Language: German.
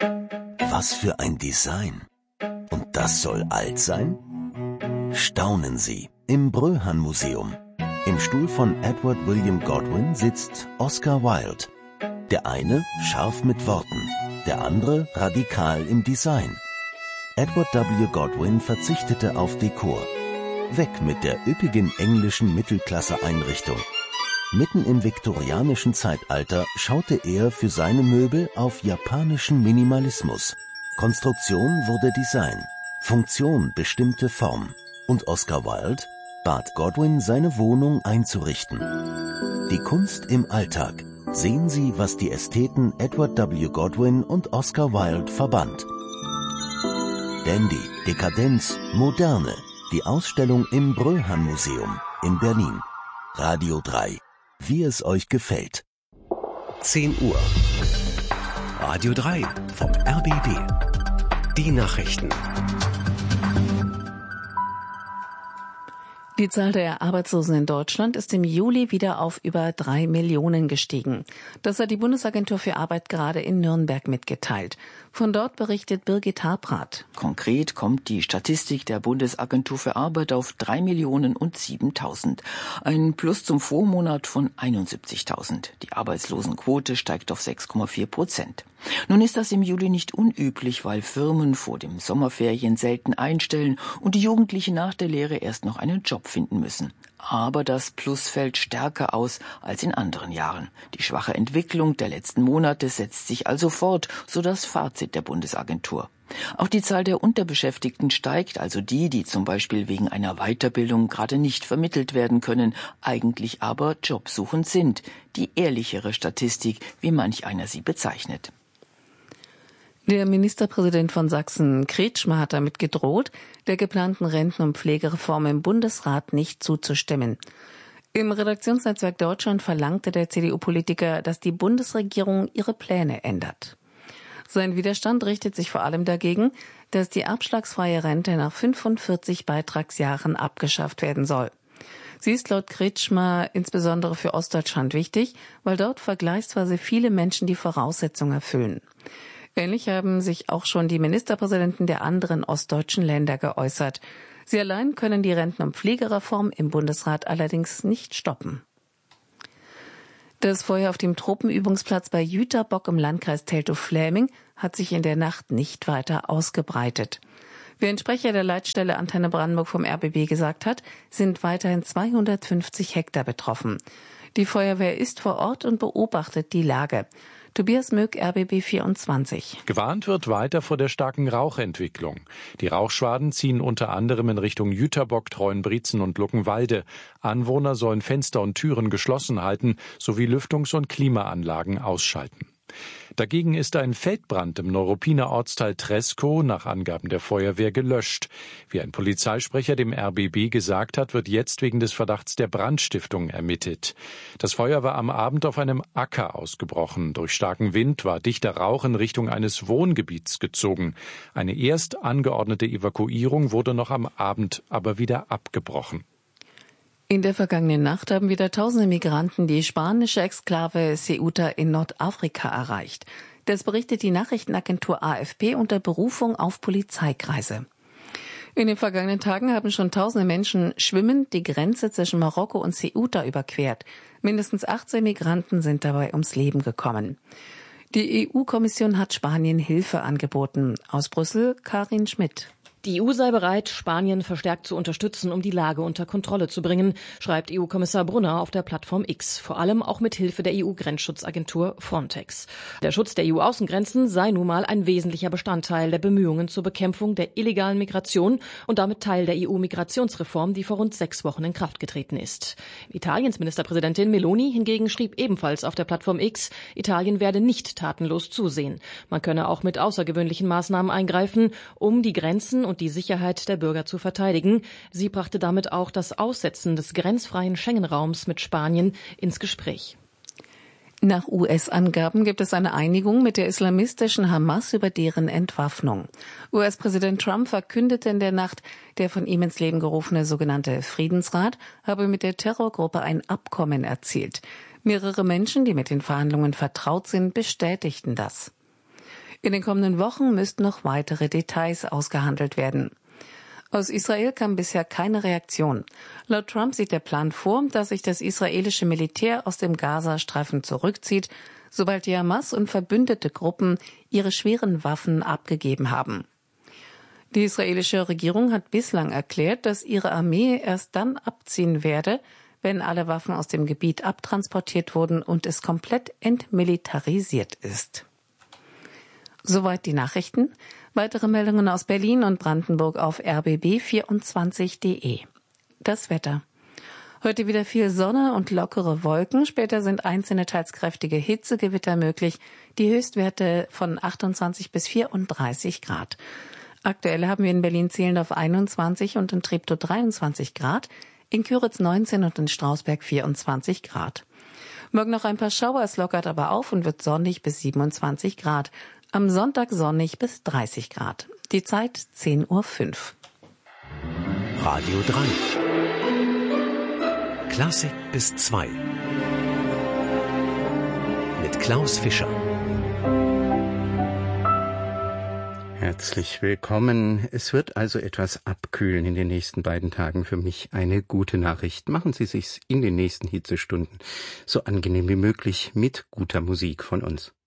Was für ein Design! Und das soll alt sein? Staunen Sie im Bröhan-Museum. Im Stuhl von Edward William Godwin sitzt Oscar Wilde. Der eine scharf mit Worten, der andere radikal im Design. Edward W. Godwin verzichtete auf Dekor. Weg mit der üppigen englischen Mittelklasse-Einrichtung. Mitten im viktorianischen Zeitalter schaute er für seine Möbel auf japanischen Minimalismus. Konstruktion wurde Design, Funktion bestimmte Form. Und Oscar Wilde bat Godwin, seine Wohnung einzurichten. Die Kunst im Alltag. Sehen Sie, was die Ästheten Edward W. Godwin und Oscar Wilde verband. Dandy, Dekadenz, Moderne. Die Ausstellung im Bröhan-Museum in Berlin. Radio 3. Wie es euch gefällt. 10 Uhr. Radio 3 vom RBB. Die Nachrichten. Die Zahl der Arbeitslosen in Deutschland ist im Juli wieder auf über 3 Millionen gestiegen. Das hat die Bundesagentur für Arbeit gerade in Nürnberg mitgeteilt. Von dort berichtet Birgit Habrath. Konkret kommt die Statistik der Bundesagentur für Arbeit auf 3.007.000. Ein Plus zum Vormonat von 71.000. Die Arbeitslosenquote steigt auf 6,4%. Nun ist das im Juli nicht unüblich, weil Firmen vor den Sommerferien selten einstellen und die Jugendlichen nach der Lehre erst noch einen Job finden müssen. Aber das Plus fällt stärker aus als in anderen Jahren. Die schwache Entwicklung der letzten Monate setzt sich also fort, so das Fazit der Bundesagentur. Auch die Zahl der Unterbeschäftigten steigt, also die zum Beispiel wegen einer Weiterbildung gerade nicht vermittelt werden können, eigentlich aber jobsuchend sind. Die ehrlichere Statistik, wie manch einer sie bezeichnet. Der Ministerpräsident von Sachsen, Kretschmer, hat damit gedroht, der geplanten Renten- und Pflegereform im Bundesrat nicht zuzustimmen. Im Redaktionsnetzwerk Deutschland verlangte der CDU-Politiker, dass die Bundesregierung ihre Pläne ändert. Sein Widerstand richtet sich vor allem dagegen, dass die abschlagsfreie Rente nach 45 Beitragsjahren abgeschafft werden soll. Sie ist laut Kretschmer insbesondere für Ostdeutschland wichtig, weil dort vergleichsweise viele Menschen die Voraussetzungen erfüllen. Ähnlich haben sich auch schon die Ministerpräsidenten der anderen ostdeutschen Länder geäußert. Sie allein können die Renten- und Pflegereform im Bundesrat allerdings nicht stoppen. Das Feuer auf dem Tropenübungsplatz bei Jüterbock im Landkreis Teltow-Fläming hat sich in der Nacht nicht weiter ausgebreitet. Wie ein Sprecher der Leitstelle Antenne Brandenburg vom RBB gesagt hat, sind weiterhin 250 Hektar betroffen. Die Feuerwehr ist vor Ort und beobachtet die Lage. Tobias Möck, RBB 24. Gewarnt wird weiter vor der starken Rauchentwicklung. Die Rauchschwaden ziehen unter anderem in Richtung Jüterbock, Treuenbrietzen und Luckenwalde. Anwohner sollen Fenster und Türen geschlossen halten sowie Lüftungs- und Klimaanlagen ausschalten. Dagegen ist ein Feldbrand im Neuruppiner Ortsteil Treskow nach Angaben der Feuerwehr gelöscht. Wie ein Polizeisprecher dem RBB gesagt hat, wird jetzt wegen des Verdachts der Brandstiftung ermittelt. Das Feuer war am Abend auf einem Acker ausgebrochen. Durch starken Wind war dichter Rauch in Richtung eines Wohngebiets gezogen. Eine erst angeordnete Evakuierung wurde noch am Abend aber wieder abgebrochen. In der vergangenen Nacht haben wieder tausende Migranten die spanische Exklave Ceuta in Nordafrika erreicht. Das berichtet die Nachrichtenagentur AFP unter Berufung auf Polizeikreise. In den vergangenen Tagen haben schon tausende Menschen schwimmend die Grenze zwischen Marokko und Ceuta überquert. Mindestens 18 Migranten sind dabei ums Leben gekommen. Die EU-Kommission hat Spanien Hilfe angeboten. Aus Brüssel Karin Schmidt. Die EU sei bereit, Spanien verstärkt zu unterstützen, um die Lage unter Kontrolle zu bringen, schreibt EU-Kommissar Brunner auf der Plattform X. Vor allem auch mit Hilfe der EU-Grenzschutzagentur Frontex. Der Schutz der EU-Außengrenzen sei nun mal ein wesentlicher Bestandteil der Bemühungen zur Bekämpfung der illegalen Migration und damit Teil der EU-Migrationsreform, die vor rund 6 Wochen in Kraft getreten ist. Italiens Ministerpräsidentin Meloni hingegen schrieb ebenfalls auf der Plattform X, Italien werde nicht tatenlos zusehen. Man könne auch mit außergewöhnlichen Maßnahmen eingreifen, um die Grenzen und die Sicherheit der Bürger zu verteidigen. Sie brachte damit auch das Aussetzen des grenzfreien Schengen-Raums mit Spanien ins Gespräch. Nach US-Angaben gibt es eine Einigung mit der islamistischen Hamas über deren Entwaffnung. US-Präsident Trump verkündete in der Nacht, der von ihm ins Leben gerufene sogenannte Friedensrat habe mit der Terrorgruppe ein Abkommen erzielt. Mehrere Menschen, die mit den Verhandlungen vertraut sind, bestätigten das. In den kommenden Wochen müssten noch weitere Details ausgehandelt werden. Aus Israel kam bisher keine Reaktion. Laut Trump sieht der Plan vor, dass sich das israelische Militär aus dem Gazastreifen zurückzieht, sobald die Hamas und verbündete Gruppen ihre schweren Waffen abgegeben haben. Die israelische Regierung hat bislang erklärt, dass ihre Armee erst dann abziehen werde, wenn alle Waffen aus dem Gebiet abtransportiert wurden und es komplett entmilitarisiert ist. Soweit die Nachrichten. Weitere Meldungen aus Berlin und Brandenburg auf rbb24.de. Das Wetter. Heute wieder viel Sonne und lockere Wolken. Später sind einzelne teils kräftige Hitzegewitter möglich. Die Höchstwerte von 28 bis 34 Grad. Aktuell haben wir in Berlin-Zehlendorf 21 und in Treptow 23 Grad, in Küritz 19 und in Strausberg 24 Grad. Morgen noch ein paar Schauer, es lockert aber auf und wird sonnig bis 27 Grad. Am Sonntag sonnig bis 30 Grad. Die Zeit 10:05 Uhr. Radio 3. Klassik bis 2. Mit Klaus Fischer. Herzlich willkommen. Es wird also etwas abkühlen in den nächsten beiden Tagen. Für mich eine gute Nachricht. Machen Sie sich's in den nächsten Hitzestunden so angenehm wie möglich mit guter Musik von uns.